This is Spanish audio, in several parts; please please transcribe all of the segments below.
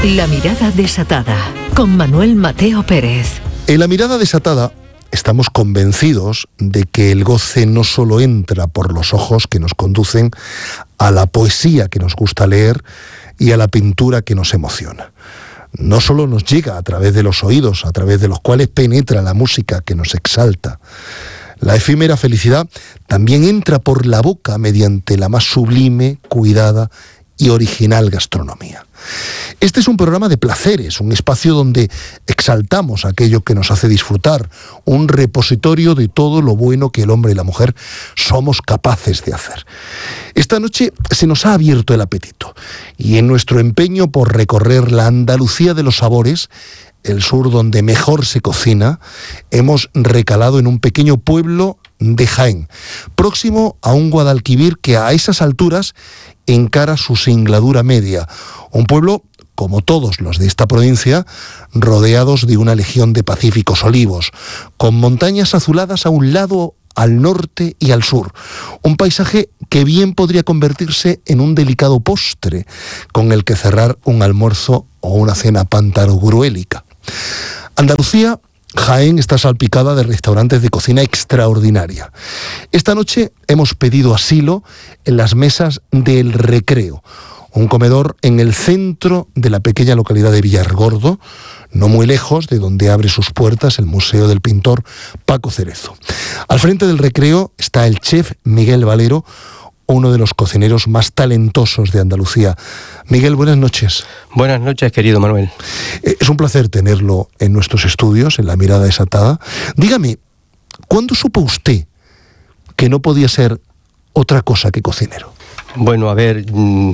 La mirada desatada, con Manuel Mateo Pérez. En La mirada desatada estamos convencidos de que el goce no solo entra por los ojos que nos conducen a la poesía que nos gusta leer y a la pintura que nos emociona. No solo nos llega a través de los oídos, a través de los cuales penetra la música que nos exalta. La efímera felicidad también entra por la boca mediante la más sublime, cuidada y original gastronomía. Este es un programa de placeres, un espacio donde exaltamos aquello que nos hace disfrutar, un repositorio de todo lo bueno que el hombre y la mujer somos capaces de hacer. Esta noche se nos ha abierto el apetito y en nuestro empeño por recorrer la Andalucía de los sabores, el sur donde mejor se cocina, hemos recalado en un pequeño pueblo de Jaén, próximo a un Guadalquivir que a esas alturas encara su singladura media. Un pueblo, como todos los de esta provincia, rodeados de una legión de pacíficos olivos, con montañas azuladas a un lado, al norte y al sur. Un paisaje que bien podría convertirse en un delicado postre con el que cerrar un almuerzo o una cena pantagruélica. Andalucía, Jaén, está salpicada de restaurantes de cocina extraordinaria. Esta noche hemos pedido asilo en las mesas del Recreo, un comedor en el centro de la pequeña localidad de Villargordo, no muy lejos de donde abre sus puertas el Museo del Pintor Paco Cerezo. Al frente del Recreo está el chef Miguel Valero, uno de los cocineros más talentosos de Andalucía. Miguel, buenas noches. Buenas noches, querido Manuel. Es un placer tenerlo en nuestros estudios, en La mirada desatada. Dígame, ¿cuándo supo usted que no podía ser otra cosa que cocinero? Bueno, a ver,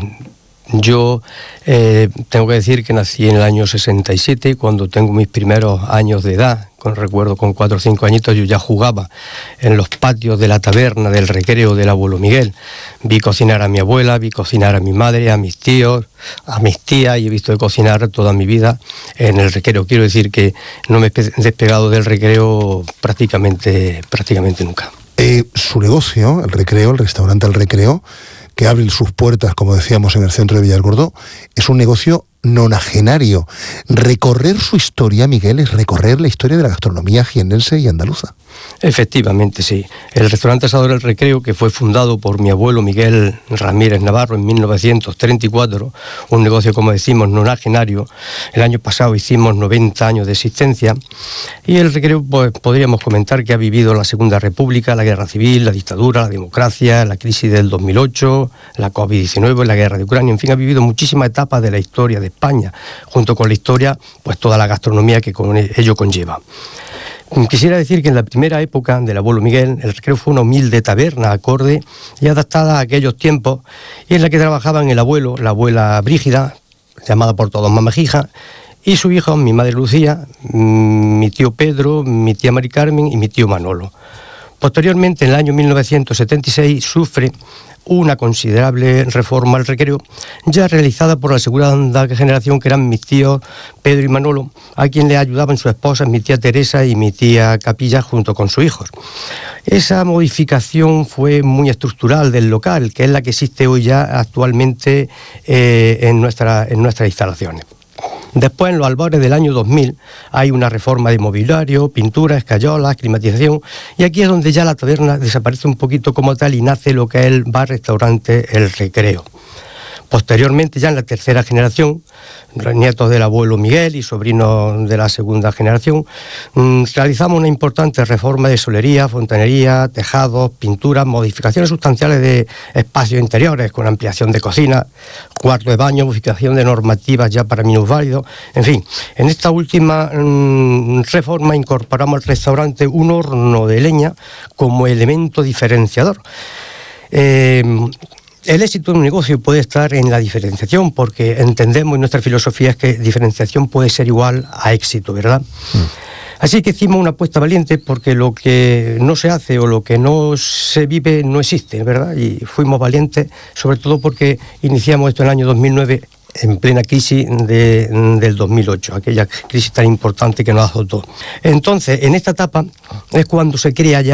yo tengo que decir que nací en el año 67, cuando tengo mis primeros años de edad. Recuerdo con 4 o 5 añitos yo ya jugaba en los patios de la taberna del Recreo del abuelo Miguel. Vi cocinar a mi abuela, vi cocinar a mi madre, a mis tíos, a mis tías, y he visto de cocinar toda mi vida en el Recreo. Quiero decir que no me he despegado del Recreo prácticamente nunca. Su negocio, el Recreo, el restaurante El Recreo, que abre sus puertas, como decíamos, en el centro de Villargordo, es un negocio nonagenario. Recorrer su historia, Miguel, es recorrer la historia de la gastronomía jiennense y andaluza. Efectivamente, sí. El restaurante Asador El Recreo, que fue fundado por mi abuelo Miguel Ramírez Navarro en 1934, un negocio, como decimos, nonagenario. El año pasado hicimos 90 años de existencia, y el Recreo, pues, podríamos comentar que ha vivido la Segunda República, la Guerra Civil, la dictadura, la democracia, la crisis del 2008, la COVID-19, la guerra de Ucrania. En fin, ha vivido muchísimas etapas de la historia de España, junto con la historia, pues toda la gastronomía que con ello conlleva. Quisiera decir que en la primera época del abuelo Miguel, el Recreo fue una humilde taberna acorde y adaptada a aquellos tiempos, y en la que trabajaban el abuelo, la abuela Brígida, llamada por todos Mamá Gija, y su hijo, mi madre Lucía, mi tío Pedro, mi tía Mari Carmen y mi tío Manolo. Posteriormente, en el año 1976, sufre una considerable reforma al Recreo, ya realizada por la segunda generación, que eran mis tíos Pedro y Manolo, a quien le ayudaban sus esposas, mi tía Teresa y mi tía Capilla, junto con sus hijos. Esa modificación fue muy estructural del local, que es la que existe hoy ya actualmente en nuestras instalaciones. Después, en los albores del año 2000, hay una reforma de mobiliario, pintura, escayolas, climatización, y aquí es donde ya la taberna desaparece un poquito como tal y nace lo que es el bar-restaurante El Recreo. Posteriormente, ya en la tercera generación, nietos del abuelo Miguel y sobrinos de la segunda generación, realizamos una importante reforma de solería, fontanería, tejados, pinturas, modificaciones sustanciales de espacios interiores, con ampliación de cocina, cuarto de baño, modificación de normativas ya para minusválidos. En fin, en esta última reforma incorporamos al restaurante un horno de leña como elemento diferenciador. El éxito de un negocio puede estar en la diferenciación, porque entendemos, y nuestra filosofía es que diferenciación puede ser igual a éxito, ¿verdad? Así que hicimos una apuesta valiente, porque lo que no se hace o lo que no se vive no existe, ¿verdad? Y fuimos valientes, sobre todo porque iniciamos esto en el año 2009, en plena crisis del 2008, aquella crisis tan importante que nos azotó. Entonces, en esta etapa es cuando se crea ya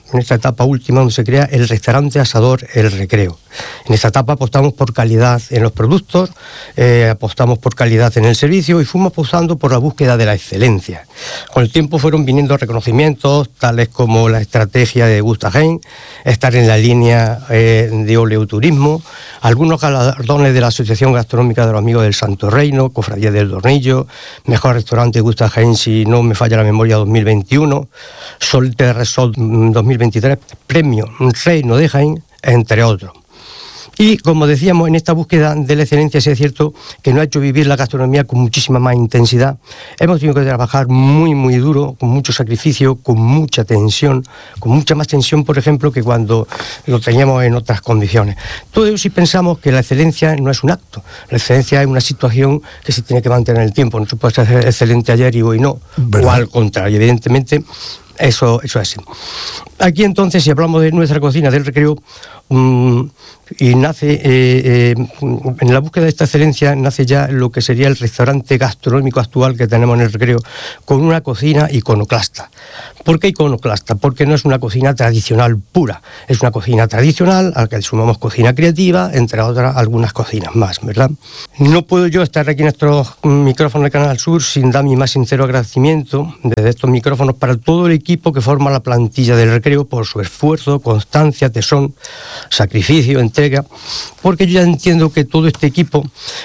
en esta etapa última, donde se crea el restaurante asador El Recreo. En esta etapa apostamos por calidad en los productos, apostamos por calidad en el servicio y fuimos apostando por la búsqueda de la excelencia. Con el tiempo fueron viniendo reconocimientos, tales como la estrategia de Gusta Jaén, estar en la línea de oleoturismo, algunos galardones de la Asociación Gastronómica de los Amigos del Santo Reino, Cofradía del Dornillo, Mejor Restaurante Gusta Jaén, si no me falla la memoria, 2021, Sol de Resol 2023, Premio Reino de Jaén, entre otros. Y como decíamos, en esta búsqueda de la excelencia, sí es cierto que nos ha hecho vivir la gastronomía con muchísima más intensidad. Hemos tenido que trabajar muy, muy duro, con mucho sacrificio, con mucha tensión, con mucha más tensión, por ejemplo, que cuando lo teníamos en otras condiciones. Todo ello sí pensamos que la excelencia no es un acto. La excelencia es una situación que se tiene que mantener en el tiempo. No se puede ser excelente ayer y hoy no. ¿Verdad? O al contrario, evidentemente, eso es así. Aquí entonces, si hablamos de nuestra cocina del Recreo, y nace, en la búsqueda de esta excelencia, nace ya lo que sería el restaurante gastronómico actual que tenemos en el Recreo, con una cocina iconoclasta. ¿Por qué iconoclasta? Porque no es una cocina tradicional pura, es una cocina tradicional a la que le sumamos cocina creativa, entre otras algunas cocinas más, ¿verdad? No puedo yo estar aquí en estos micrófonos de Canal Sur sin dar mi más sincero agradecimiento desde estos micrófonos para todo el equipo que forma la plantilla del Recreo por su esfuerzo, constancia, tesón, sacrificio, entrega, porque yo ya entiendo que todo este equipo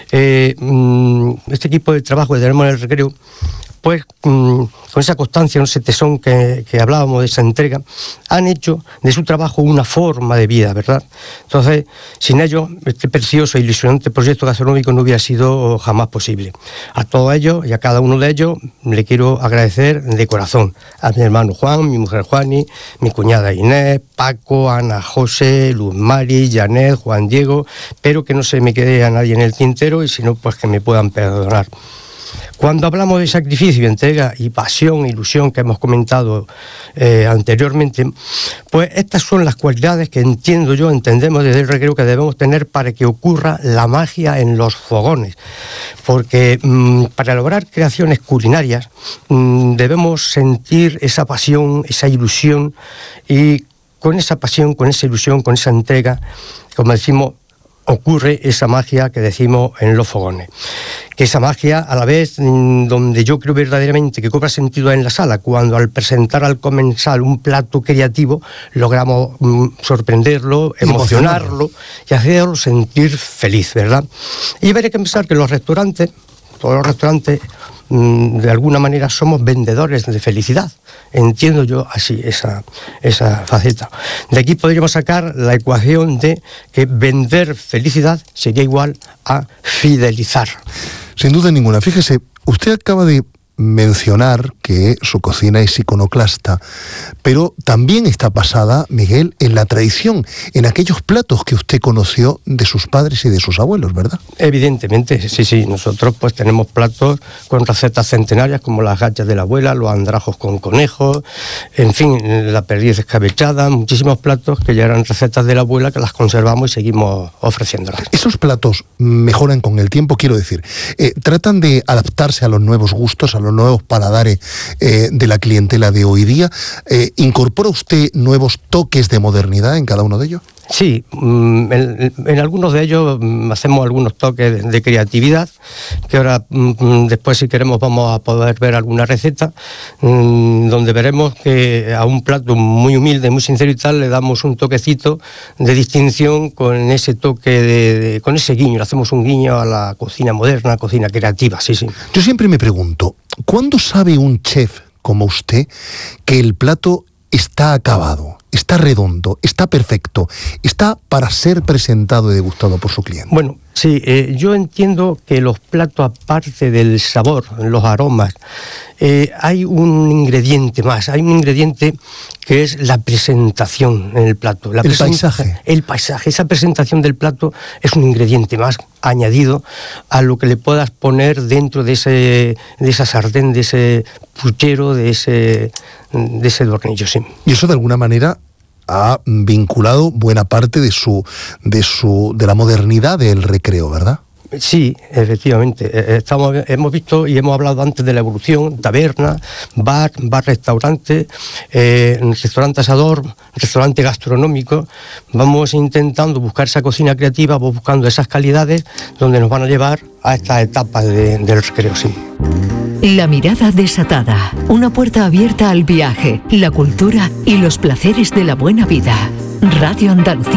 de trabajo que tenemos en el Recreo, pues con esa constancia, ese tesón que hablábamos, de esa entrega, han hecho de su trabajo una forma de vida, ¿verdad? Entonces, sin ello, este precioso e ilusionante proyecto gastronómico no hubiera sido jamás posible. A todos ellos y a cada uno de ellos le quiero agradecer de corazón. A mi hermano Juan, mi mujer Juani, mi cuñada Inés, Paco, Ana José, Luz Mari, Janet, Juan Diego, pero que no se me quede a nadie en el tintero y si no, pues que me puedan perdonar. Cuando hablamos de sacrificio, entrega y pasión, ilusión que hemos comentado anteriormente, pues estas son las cualidades que entendemos desde el Recreo que debemos tener para que ocurra la magia en los fogones. Porque para lograr creaciones culinarias debemos sentir esa pasión, esa ilusión, y con esa pasión, con esa ilusión, con esa entrega, como decimos, ocurre esa magia que decimos en los fogones. Que esa magia, a la vez, donde yo creo verdaderamente que cobra sentido en la sala, cuando al presentar al comensal un plato creativo, logramos sorprenderlo, emocionarlo y hacerlo sentir feliz, ¿verdad? Y hay que pensar que todos los restaurantes, de alguna manera somos vendedores de felicidad. Entiendo yo así esa faceta. De aquí podríamos sacar la ecuación de que vender felicidad sería igual a fidelizar. Sin duda ninguna. Fíjese, usted acaba de mencionar que su cocina es iconoclasta, pero también está basada, Miguel, en la tradición, en aquellos platos que usted conoció de sus padres y de sus abuelos, ¿verdad? Evidentemente, sí. Nosotros pues tenemos platos con recetas centenarias como las gachas de la abuela, los andrajos con conejos, en fin, la perdiz escabechada, muchísimos platos que ya eran recetas de la abuela que las conservamos y seguimos ofreciéndolas. ¿Esos platos mejoran con el tiempo? Quiero decir, ¿tratan de adaptarse a los nuevos gustos, a los nuevos paladares de la clientela de hoy día? ¿Incorpora usted nuevos toques de modernidad en cada uno de ellos? Sí, en algunos de ellos hacemos algunos toques de creatividad, que ahora después, si queremos, vamos a poder ver alguna receta, donde veremos que a un plato muy humilde, muy sincero y tal, le damos un toquecito de distinción con ese toque con ese guiño, le hacemos un guiño a la cocina moderna, cocina creativa, sí. Yo siempre me pregunto, ¿cuándo sabe un chef como usted que el plato está acabado, está redondo, está perfecto, está para ser presentado y degustado por su cliente? Bueno, sí, yo entiendo que los platos, aparte del sabor, los aromas, hay un ingrediente más, hay un ingrediente que es la presentación en el plato. Paisaje. El paisaje, esa presentación del plato es un ingrediente más añadido a lo que le puedas poner dentro de esa sartén, de ese puchero, de ese hornillo, sí. Y eso de alguna manera ha vinculado buena parte de la modernidad del Recreo, ¿verdad? Sí, efectivamente. Hemos visto y hemos hablado antes de la evolución: taberna, bar restaurante, restaurante asador, restaurante gastronómico. Vamos intentando buscar esa cocina creativa, buscando esas calidades donde nos van a llevar a estas etapas del recreo, sí. La mirada desatada, una puerta abierta al viaje, la cultura y los placeres de la buena vida. Radio Andalucía.